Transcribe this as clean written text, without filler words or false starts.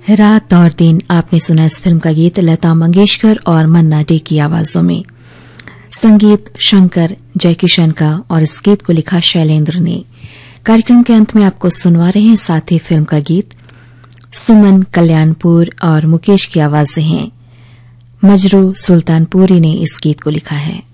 रात और दिन आपने सुना इस फिल्म का गीत लता मंगेशकर और मन्ना डे की आवाजों में। संगीत शंकर जयकिशन का और इस गीत को लिखा शैलेंद्र ने। कार्यक्रम के अंत में आपको सुनवा रहे हैं साथ ही फिल्म का गीत। सुमन कल्याणपुर और मुकेश की आवाजें हैं। मजरू सुल्तानपुरी ने इस गीत को लिखा है।